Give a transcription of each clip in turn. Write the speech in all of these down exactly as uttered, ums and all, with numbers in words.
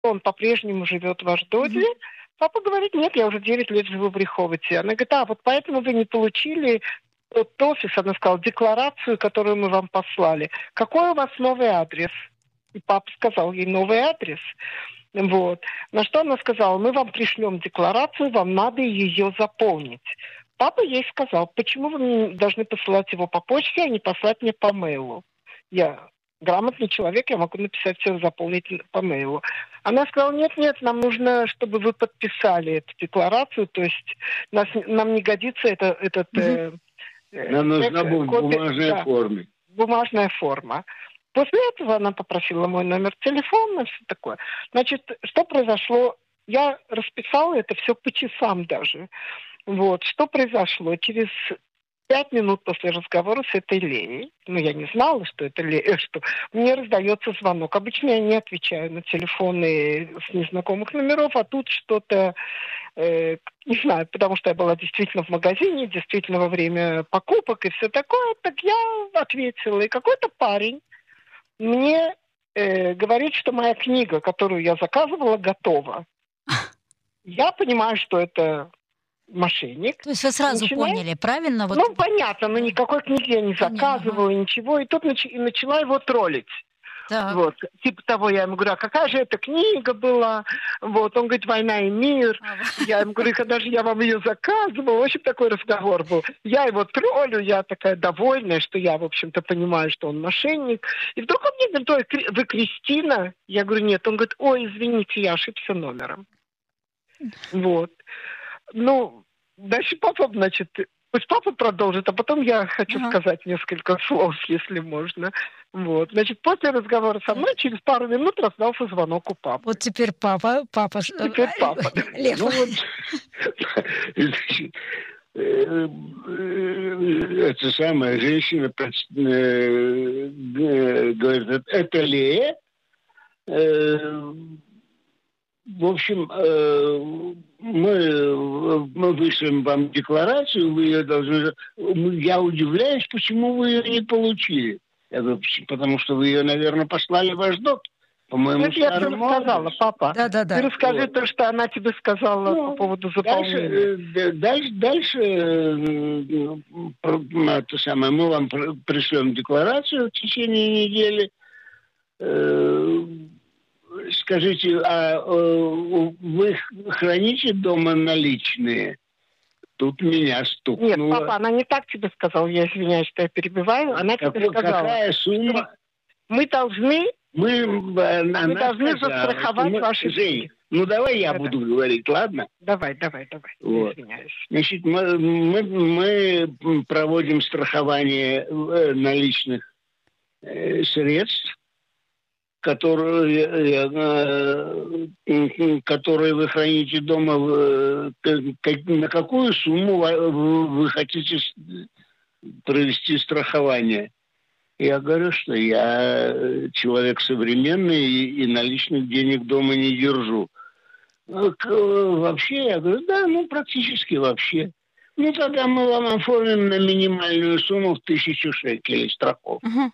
он по-прежнему живет в Аждоде. Mm-hmm. Папа говорит, нет, я уже девять лет живу в Реховоте. Она говорит, а, вот поэтому вы не получили тот офис, она сказала, декларацию, которую мы вам послали. Какой у вас новый адрес? И папа сказал ей новый адрес. Вот. На что она сказала, мы вам пришлем декларацию, вам надо ее заполнить. Папа ей сказал, почему вы должны посылать его по почте, а не послать мне по мейлу? Я грамотный человек, я могу написать все, заполнить по мейлу. Она сказала, нет-нет, нам нужно, чтобы вы подписали эту декларацию, то есть нас, нам не годится это, этот... Угу. Э, нам нужна в бумажной да, форме. Бумажная форма. После этого она попросила мой номер телефона, все такое. Значит, что произошло? Я расписала это все по часам даже. Вот, что произошло? Через пять минут после разговора с этой Леей, ну, я не знала, что это Лея, что мне раздается звонок. Обычно я не отвечаю на телефоны с незнакомых номеров, а тут что-то, э, не знаю, потому что я была действительно в магазине, действительно во время покупок и все такое, так я ответила. И какой-то парень мне э, говорит, что моя книга, которую я заказывала, готова. Я понимаю, что это мошенник. То есть вы сразу Начинает... поняли, правильно? Вот... Ну, понятно, но никакой книги я не заказывала, ага. ничего. И тут нач... и начала его троллить. Так. Вот. Типа того, я ему говорю, а какая же это книга была? Вот. Он говорит, «Война и мир». А, я ему говорю, когда же я вам ее заказывала? В общем, такой разговор был. Я его троллю, я такая довольная, что я, в общем-то, понимаю, что он мошенник. И вдруг он мне говорит, ой, вы Кристина? Я говорю, нет. Он говорит, ой, извините, я ошибся номером. Вот. Ну, дальше папа, значит, пусть папа продолжит, а потом я хочу ага. сказать несколько слов, если можно. Вот. Значит, после разговора со мной через пару минут раздался звонок у папы. Вот теперь папа, папа... Теперь папа. Лев. Ну, вот, это самая женщина говорит, это Лея. В общем, мы, мы вышлем вам декларацию, вы ее должны... Я удивляюсь, почему вы ее не получили. Я говорю, потому что вы ее, наверное, послали в Аждот. По-моему, это я тебе рассказала, папа. Да, да, да. Ты расскажи вот. То, что она тебе сказала ну, по поводу заполнения. Дальше, дальше, дальше то самое, мы вам пришлем декларацию в течение недели. Скажите, а вы храните дома наличные? Тут меня стукнуло. Нет, папа, она не так тебе сказала, я извиняюсь, что я перебиваю. Она Какой, тебе сказала, какая сумма? Мы должны, мы, мы должны сказала, застраховать мы, ваши Жень, ну давай я да, буду да. говорить, ладно? Давай, давай, давай, вот. Извиняюсь. Значит, мы, мы, мы проводим страхование наличных средств, которые, которые вы храните дома, на какую сумму вы хотите провести страхование. Я говорю, что я человек современный и наличных денег дома не держу. Вообще, я говорю, да, ну практически вообще. Ну тогда мы вам оформим на минимальную сумму в тысячу шекелей страховку. Угу.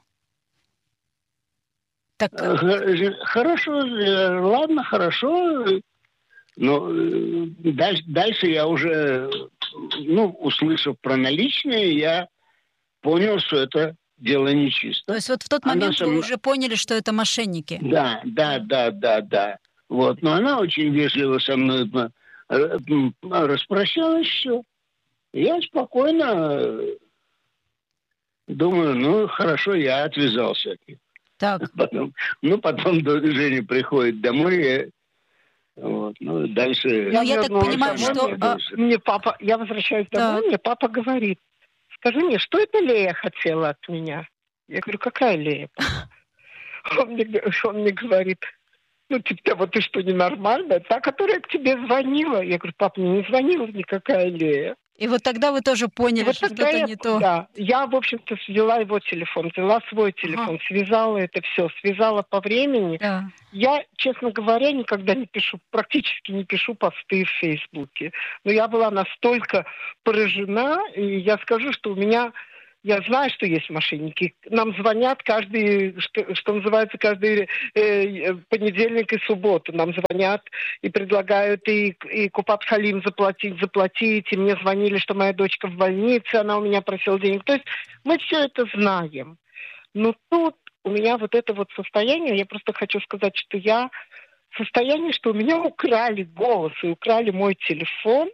Так... Хорошо, ладно, хорошо. Но дальше, дальше я уже, ну, услышав про наличные, я понял, что это дело нечисто. То есть вот в тот момент она вы сама... уже поняли, что это мошенники? Да, да, да, да, да. Вот, но она очень вежливо со мной распрощалась, все. Я спокойно думаю, ну, хорошо, я отвязался от них. Так. Потом, ну, потом Женя приходит домой, и, вот, ну, дальше... Ну, я так понимаю, что... А, мне папа, я возвращаюсь домой, так. Мне папа говорит, скажи мне, что это Лея хотела от меня? Я говорю, какая Лея, папа? Он мне, он мне говорит, ну, типа, вот ты что, ненормальная? Та, которая к тебе звонила. Я говорю, папа, мне не звонила никакая Лея. И вот тогда вы тоже поняли, вот что это не то. Да, я, в общем-то, взяла его телефон, взяла свой телефон, ага. связала это все, связала по времени. Да. Я, честно говоря, никогда не пишу, практически не пишу посты в Фейсбуке. Но я была настолько поражена, и я скажу, что у меня Я знаю, что есть мошенники. Нам звонят каждый, что, что называется, каждый э, понедельник и субботу. Нам звонят и предлагают и, и Купат-Халим заплатить, заплатить. И мне звонили, что моя дочка в больнице, она у меня просила денег. То есть мы все это знаем. Но тут у меня вот это вот состояние, я просто хочу сказать, что я в состоянии, что у меня украли голос и украли мой телефон.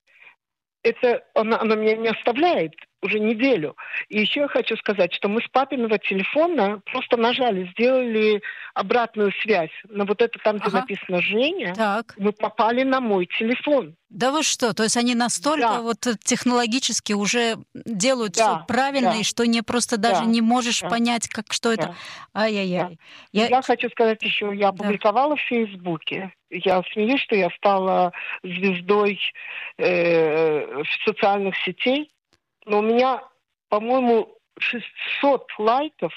Это она, она меня не оставляет уже неделю. И еще я хочу сказать, что мы с папиного телефона просто нажали, сделали обратную связь. На вот это там, где Ага. написано «Женя», Так. мы попали на мой телефон. Да вы что? То есть они настолько Да. вот технологически уже делают Да, все правильно, да. и что не просто даже Да, не можешь да, понять, как что это. да. Ай-яй-яй. Я... Я... я хочу сказать еще, я Да. опубликовала в Фейсбуке. Я смеюсь, что я стала звездой э, в социальных сетей. Но у меня, по-моему, шестьсот лайков,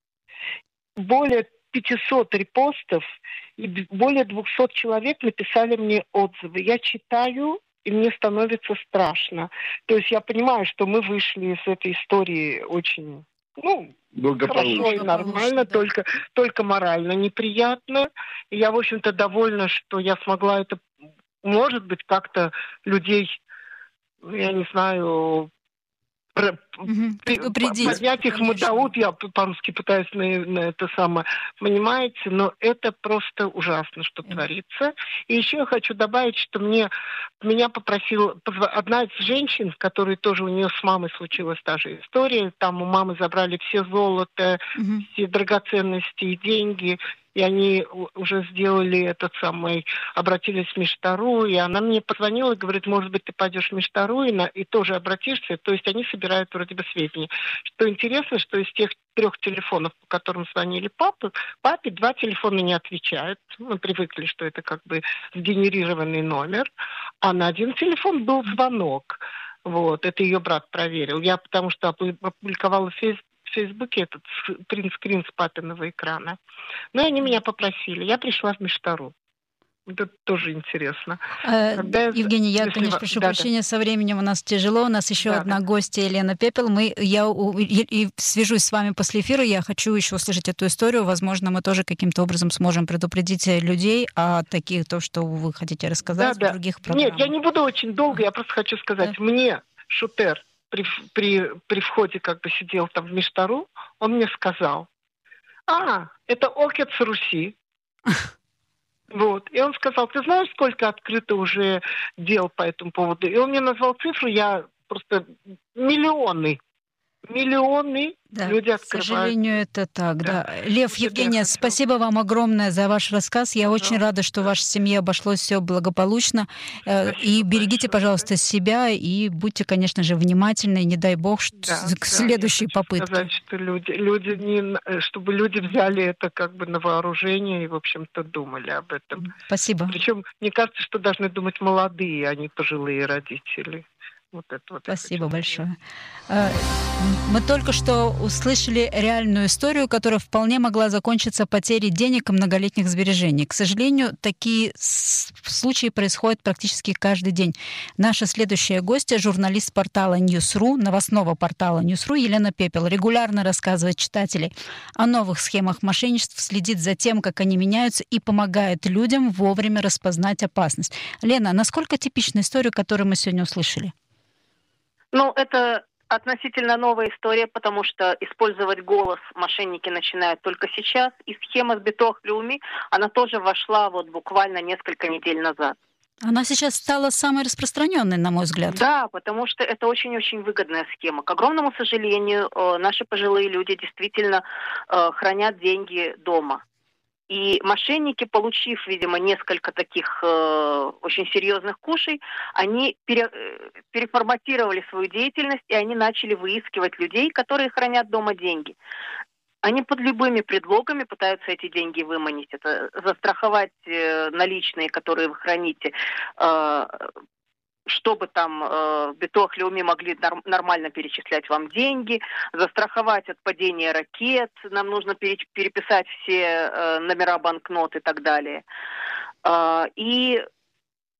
более пятьсот репостов и д- более двухсот человек написали мне отзывы. Я читаю, и мне становится страшно. То есть я понимаю, что мы вышли из этой истории очень, ну, Благополучно. хорошо и Благополучно, нормально, да. только, только морально неприятно. И я, в общем-то, довольна, что я смогла это, может быть, как-то людей, ну, я не знаю, про- Мгм. при- Предупредить, поднять их конечно. мудаут, я п- по-русски пытаюсь на, на это самое, понимаете, но это просто ужасно, что Э. творится. И еще я хочу добавить, что мне меня попросила позва- одна из женщин, которая тоже у нее с мамой случилась та же история, там у мамы забрали все золото, Мгм. все драгоценности и деньги, и они у- уже сделали этот самый, обратились в Миштару, и она мне позвонила и говорит, может быть, ты пойдешь в Миштару и, на, и тоже обратишься. То есть они собирают вроде бы сведения. Что интересно, что из тех трех телефонов, по которым звонили папе, папе два телефона не отвечают. Мы привыкли, что это как бы сгенерированный номер. А на один телефон был звонок. Вот, это ее брат проверил. Я потому что опу- опубликовала в Фейс- в Фейсбуке этот с- принт-скрин с папиного экрана. Но они меня попросили. Я пришла в Миштару. Это тоже интересно. Э, Когда я- Евгений, я, если конечно, вы- прошу да, да. прощения, со временем у нас тяжело. У нас еще Да, одна да. гостья, Елена Пепел. Мы, я у- и, и свяжусь с вами после эфира. Я хочу еще услышать эту историю. Возможно, мы тоже каким-то образом сможем предупредить э, людей о таких, то, что вы хотите рассказать Да, в да. других программах. Нет, я не буду очень долго, я просто хочу сказать. Мне шутер при, при, при входе как бы сидел там в Миштару, он мне сказал, а, это Окец Руси. Вот. И он сказал, ты знаешь, сколько открыто уже дел по этому поводу? И он мне назвал цифру, я просто миллионы. Миллионы Да, люди к открывают. сожалению, это так, да. Да. Лев, Вот это я Евгения, хотела. спасибо вам огромное за ваш рассказ. Я очень Пожалуйста. рада, что в вашей семье обошлось все благополучно. Э, Спасибо И берегите, большое. пожалуйста, себя и будьте, конечно же, внимательны. Не дай бог, что Да, с- к да, следующей я хочу попытке. сказать, что люди, люди не, э, чтобы люди взяли это как бы на вооружение и, в общем-то, думали об этом. Спасибо. Причем, мне кажется, что должны думать молодые, а не пожилые родители. Вот это вот я Спасибо хочу большое. Э, Мы только что услышали реальную историю, которая вполне могла закончиться потерей денег и многолетних сбережений. К сожалению, такие с- случаи происходят практически каждый день. Наша следующая гостья — журналист портала News.ru, новостного портала News.ru Елена Пепел. Регулярно рассказывает читателей о новых схемах мошенничеств, следит за тем, как они меняются, и помогает людям вовремя распознать опасность. Лена, насколько типична история, которую мы сегодня услышали? Ну, это относительно новая история, потому что использовать голос мошенники начинают только сейчас. И схема с Битох Люми, она тоже вошла вот буквально несколько недель назад. Она сейчас стала самой распространенной, на мой взгляд. Да, потому что это очень-очень выгодная схема. К огромному сожалению, э, наши пожилые люди действительно э, хранят деньги дома. И мошенники, получив, видимо, несколько таких э, очень серьезных кушей, они пере, э, переформатировали свою деятельность, и они начали выискивать людей, которые хранят дома деньги. Они под любыми предлогами пытаются эти деньги выманить. Это застраховать э, наличные, которые вы храните, э, чтобы там э, Битох Люми могли норм- нормально перечислять вам деньги, застраховать от падения ракет, нам нужно пере- переписать все э, номера банкнот и так далее. Э, и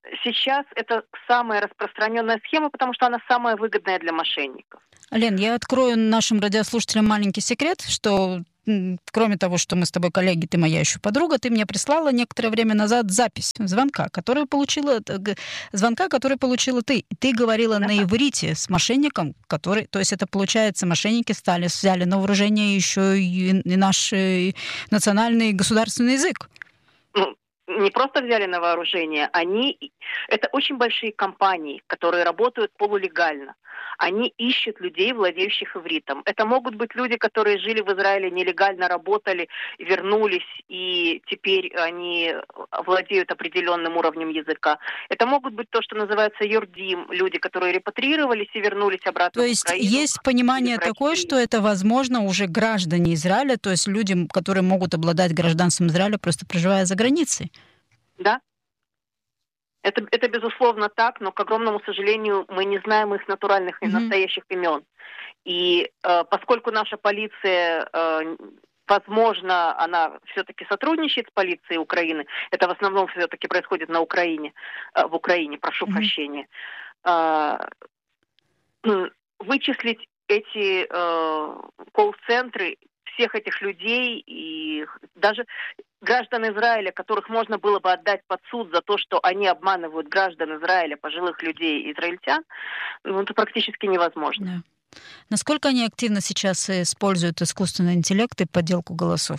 сейчас это самая распространенная схема, потому что она самая выгодная для мошенников. Лен, я открою нашим радиослушателям маленький секрет, что кроме того, что мы с тобой коллеги, ты моя еще подруга, ты мне прислала некоторое время назад запись звонка, которую получила, звонка, который получила ты. Ты говорила да. на иврите с мошенником, который, то есть это получается, мошенники стали, взяли на вооружение еще и наш национальный государственный язык. Ну, не просто взяли на вооружение, они, это очень большие компании, которые работают полулегально. Они ищут людей, владеющих ивритом. Это могут быть люди, которые жили в Израиле, нелегально работали, вернулись, и теперь они владеют определенным уровнем языка. Это могут быть то, что называется юрдим, люди, которые репатриировались и вернулись обратно то в Украину. То есть есть понимание такое, что это, возможно, уже граждане Израиля, то есть люди, которые могут обладать гражданством Израиля, просто проживая за границей? Да. Это, это безусловно так, но, к огромному сожалению, мы не знаем их натуральных и mm-hmm. настоящих имен. И э, поскольку наша полиция, э, возможно, она все-таки сотрудничает с полицией Украины, это в основном все-таки происходит на Украине, э, в Украине, прошу mm-hmm. прощения, э, вычислить эти э, колл-центры, всех этих людей и даже граждан Израиля, которых можно было бы отдать под суд за то, что они обманывают граждан Израиля, пожилых людей, израильтян, ну, это практически невозможно. Да. Насколько они активно сейчас используют искусственный интеллект и подделку голосов?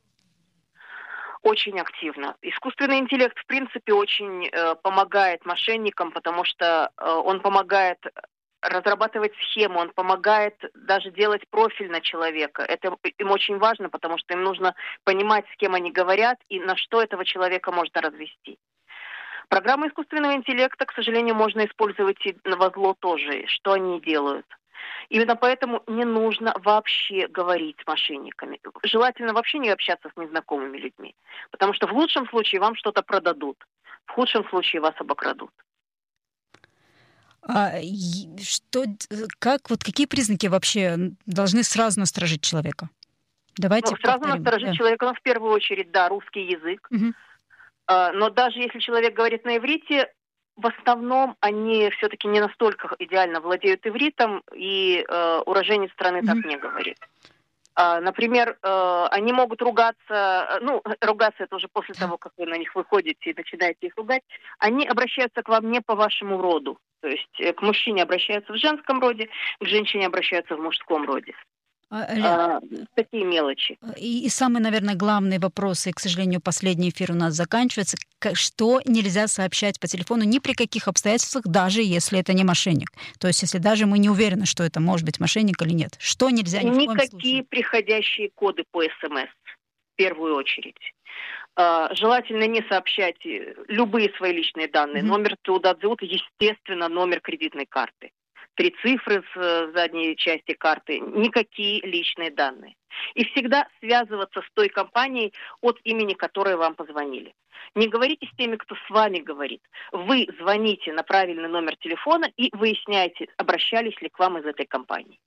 Очень активно. Искусственный интеллект, в принципе, очень э, помогает мошенникам, потому что э, он помогает разрабатывать схему, он помогает даже делать профиль на человека. Это им очень важно, потому что им нужно понимать, с кем они говорят и на что этого человека можно развести. Программы искусственного интеллекта, к сожалению, можно использовать и во зло тоже, что они делают. Именно поэтому не нужно вообще говорить с мошенниками. Желательно вообще не общаться с незнакомыми людьми, потому что в лучшем случае вам что-то продадут, в худшем случае вас обокрадут. А что, как, вот какие признаки вообще должны сразу насторожить человека? Давайте ну, сразу повторим. насторожить да. человека, ну, в первую очередь, да, русский язык. Угу. А, но даже если человек говорит на иврите, в основном они все-таки не настолько идеально владеют ивритом, и э, уроженец страны угу. так не говорит. А, например, э, они могут ругаться, ну, ругаться это уже после того, как вы на них выходите и начинаете их ругать, они обращаются к вам не по вашему роду. То есть к мужчине обращаются в женском роде, к женщине обращаются в мужском роде. А, такие мелочи. И, и самый, наверное, главный вопрос, и, к сожалению, последний эфир у нас заканчивается, что нельзя сообщать по телефону ни при каких обстоятельствах, даже если это не мошенник. То есть если даже мы не уверены, что это может быть мошенник или нет. Что нельзя ни в коем случае? Никакие приходящие коды по СМС, в первую очередь. Желательно не сообщать любые свои личные данные. Mm-hmm. Номер Тиудат Зеут, естественно, номер кредитной карты. Три цифры с задней части карты. Никакие личные данные. И всегда связываться с той компанией, от имени которой вам позвонили. Не говорите с теми, кто с вами говорит. Вы звоните на правильный номер телефона и выясняете, обращались ли к вам из этой компании.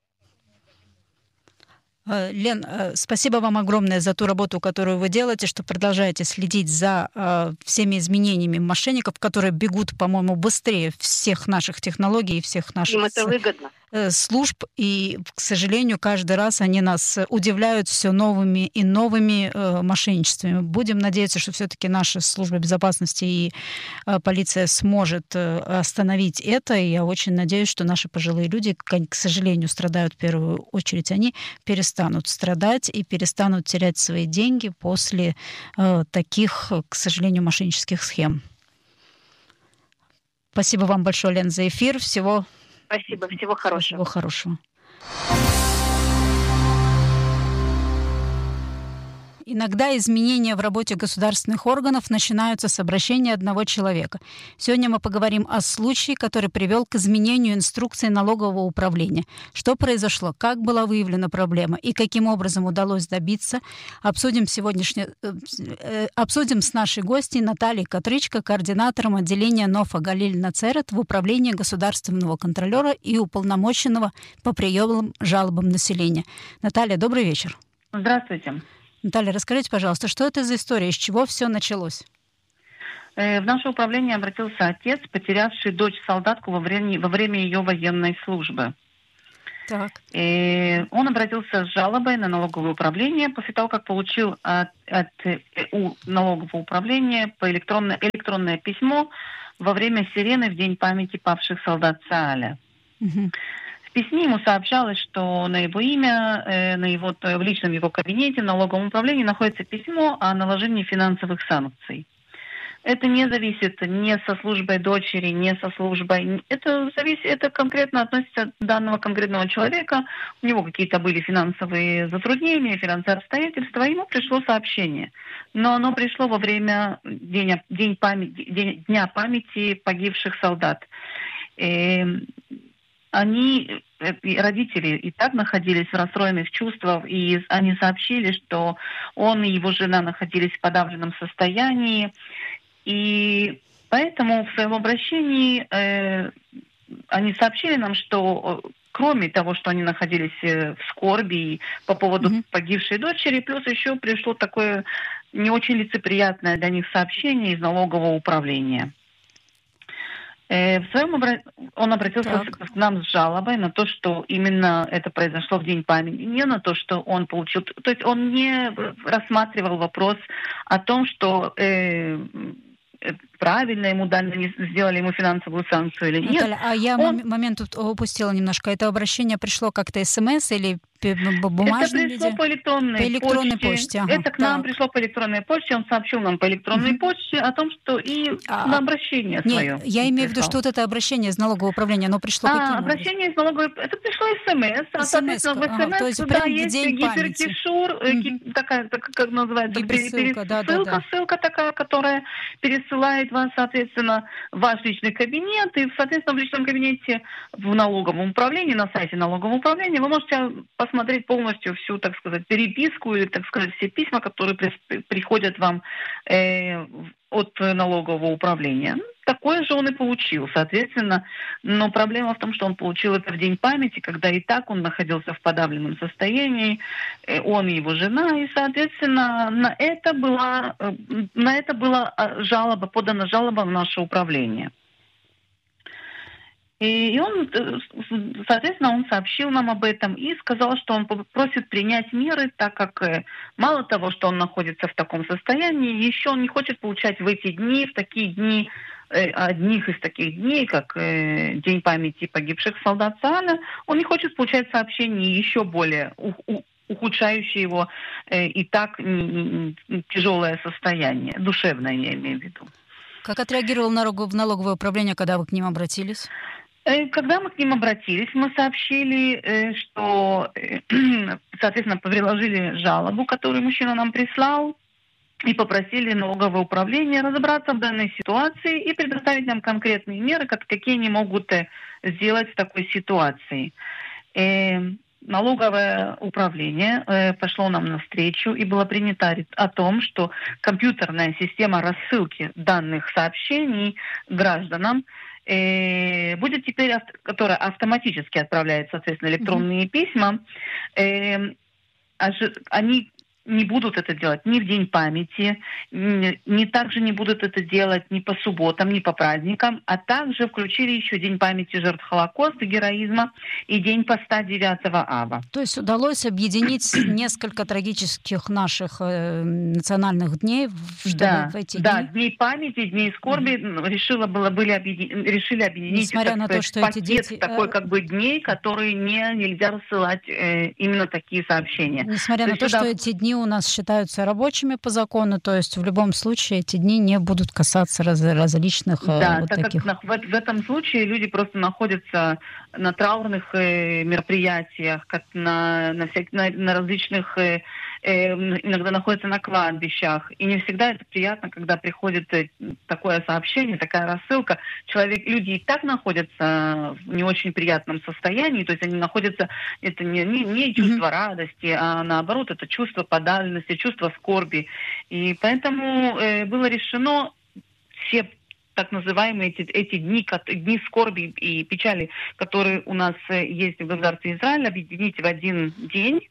Лен, спасибо вам огромное за ту работу, которую вы делаете, что продолжаете следить за э, всеми изменениями мошенников, которые бегут, по-моему, быстрее всех наших технологий и всех наших Им это выгодно. служб. И, к сожалению, каждый раз они нас удивляют все новыми и новыми э, мошенничествами. Будем надеяться, что все-таки наша служба безопасности и э, полиция сможет э, остановить это. И я очень надеюсь, что наши пожилые люди, к сожалению, страдают в первую очередь, они перестанут страдать и перестанут терять свои деньги после э, таких, к сожалению, мошеннических схем. Спасибо вам большое, Лен, за эфир. Всего, Спасибо, всего хорошего. Всего хорошего. Иногда изменения в работе государственных органов начинаются с обращения одного человека. Сегодня мы поговорим о случае, который привел к изменению инструкции налогового управления. Что произошло, как была выявлена проблема и каким образом удалось добиться. Обсудим сегодняшнее, э, обсудим с нашей гостьей Натальей Котричко, координатором отделения НОФА Галиль Нацерет в управлении государственного контролера и уполномоченного по приемам жалобам населения. Наталья, добрый вечер. Здравствуйте. Наталья, расскажите, пожалуйста, что это за история, из чего все началось? В наше управление обратился отец, потерявший дочь-солдатку во время, во время ее военной службы. Так. И он обратился с жалобой на налоговое управление после того, как получил от, от у налогового управления по электронное, электронное письмо во время сирены в День памяти павших солдат ЦААля. Угу. В письме ему сообщалось, что на его имя, э, на его, в личном его кабинете в налоговом управлении находится письмо о наложении финансовых санкций. Это не зависит ни со службой дочери, ни со службой... Это зависит, это конкретно относится к данного конкретного человека. У него какие-то были финансовые затруднения, финансовые обстоятельства. Ему пришло сообщение. Но оно пришло во время дня, день памяти, день, Дня памяти погибших солдат. И они, родители, и так находились в расстроенных чувствах, и они сообщили, что он и его жена находились в подавленном состоянии. И поэтому в своем обращении э, они сообщили нам, что кроме того, что они находились в скорби по поводу mm-hmm. погибшей дочери, плюс еще пришло такое не очень лицеприятное для них сообщение из налогового управления. Э, в своем обра... Он обратился так. к нам с жалобой на то, что именно это произошло в День памяти, не на то, что он получил... То есть он не рассматривал вопрос о том, что... Э, правильно ему дали, сделали ему финансовую санкцию или нет. Наталья, а я он... момент тут упустила немножко. Это обращение пришло как-то смс или бумажном виде? Это пришло по электронной, по электронной почте. почте. Ага, это к нам так. пришло по электронной почте. Он сообщил нам по электронной uh-huh. почте о том, что и а, на обращение нет, свое. Я имею в виду, что вот это обращение из налогового управления, оно пришло а, каким обращение из налогового... Это пришло смс. А, соответственно, в смс, ага, туда есть гиперкишур, uh-huh. такая, как называется, гиперссылка, да, ссылка, да, да. ссылка такая, которая пересылает вас, соответственно, в ваш личный кабинет, и, соответственно, в личном кабинете в налоговом управлении, на сайте налогового управления вы можете посмотреть полностью всю, так сказать, переписку или, так сказать, все письма, которые при, приходят вам э, от налогового управления. Такое же он и получил, соответственно. Но проблема в том, что он получил это в День памяти, когда и так он находился в подавленном состоянии, э, он и его жена, и, соответственно, на это была, э, на это была жалоба, подана жалоба в наше управление. И он, соответственно, он сообщил нам об этом и сказал, что он просит принять меры, так как мало того, что он находится в таком состоянии, еще он не хочет получать в эти дни, в такие дни, одних из таких дней, как День памяти погибших солдат ЦААля, он не хочет получать сообщения еще более ухудшающие его и так тяжелое состояние, душевное, я имею в виду. Как отреагировал налоговое управление, когда вы к ним обратились? Когда мы к ним обратились, мы сообщили, что, соответственно, приложили жалобу, которую мужчина нам прислал, и попросили налоговое управление разобраться в данной ситуации и предоставить нам конкретные меры, как, какие они могут сделать в такой ситуации. Налоговое управление э, пошло нам навстречу, и было принято о том, что компьютерная система рассылки данных сообщений гражданам э, будет теперь, которая автоматически отправляет, соответственно, электронные mm-hmm. письма, э, они не будут это делать ни в День памяти, ни также не будут это делать ни по субботам, ни по праздникам, а также включили еще День памяти жертв Холокоста, героизма и День поста девятого ава. То есть удалось объединить несколько трагических наших э, национальных дней, чтобы да, в эти да, дни... Дней памяти, Дней скорби mm-hmm. решила было, были объедин... решили объединить Несмотря на то, что пакет эти дети... такой как бы дней, которые не, нельзя рассылать э, именно такие сообщения. Несмотря то на то, сюда... что эти дни у нас считаются рабочими по закону, то есть в любом случае эти дни не будут касаться раз, различных да, вот так таких... как в, в этом случае люди просто находятся на траурных э, мероприятиях, как на, на, всяк, на, на различных, э, э, иногда находятся на кладбищах, и не всегда это приятно, когда приходит такое сообщение, такая рассылка. Человек, люди и так находятся в не очень приятном состоянии, то есть они находятся, это не, не, не чувство mm-hmm. радости, а наоборот, это чувство подавленности, чувство скорби. И поэтому э, было решено все так называемые эти, эти дни, дни скорби и печали, которые у нас есть в государстве Израиль, объединить в один день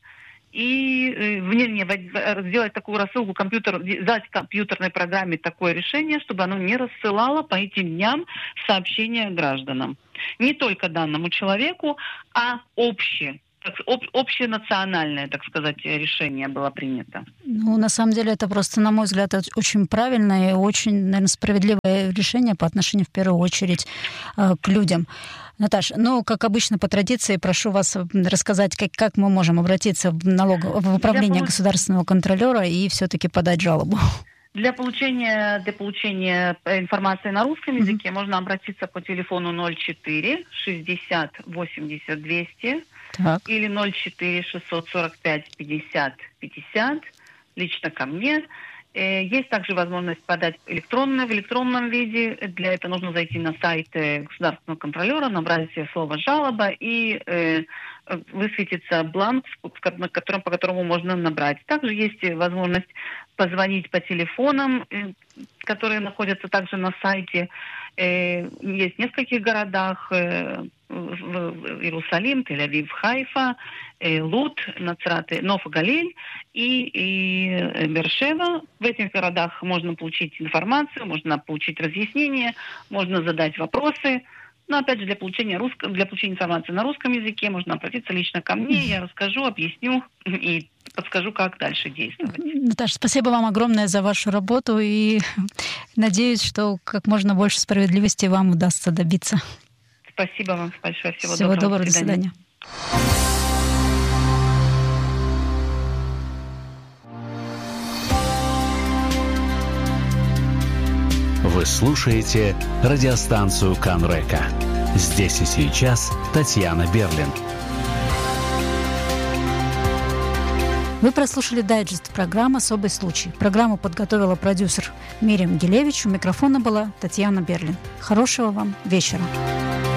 и не, не, сделать такую рассылку, компьютер, дать компьютерной программе такое решение, чтобы оно не рассылало по этим дням сообщения гражданам. Не только данному человеку, а общее. Об, общенациональное, так сказать, решение было принято. Ну, на самом деле, это просто, на мой взгляд, очень правильное и очень, наверное, справедливое решение по отношению, в первую очередь, к людям. Наташа, ну, как обычно, по традиции, прошу вас рассказать, как, как мы можем обратиться в, налог... в управление получ... государственного контролера и все-таки подать жалобу. Для получения, для получения информации на русском языке mm-hmm. можно обратиться по телефону ноль четыре шестьдесят восемьдесят двести так. или ноль четыре шестьсот сорок пять пятьдесят пятьдесят лично ко мне. Есть также возможность подать электронно, в электронном виде. Для этого нужно зайти на сайт государственного контролера, набрать слово «жалоба» и э, высветится бланк, на котором, по которому можно набрать. Также есть возможность позвонить по телефонам, э, которые находятся также на сайте. Э, есть в нескольких городах. Э, в Иерусалим, Тель-Авив, Хайфа, Луд, Нацрат, Ноф Галиль и, и Бершева. В этих городах можно получить информацию, можно получить разъяснения, можно задать вопросы. Но опять же, для получения, русско... для получения информации на русском языке можно обратиться лично ко мне, я расскажу, объясню и подскажу, как дальше действовать. Наташа, спасибо вам огромное за вашу работу и надеюсь, что как можно больше справедливости вам удастся добиться. Спасибо вам большое. Всего, Всего доброго. доброго. До свидания. Вы слушаете радиостанцию Канрека. Здесь и сейчас Татьяна Берлин. Вы прослушали дайджест программы «Особый случай». Программу подготовила продюсер Мириам Гилевич. У микрофона была Татьяна Берлин. Хорошего вам вечера.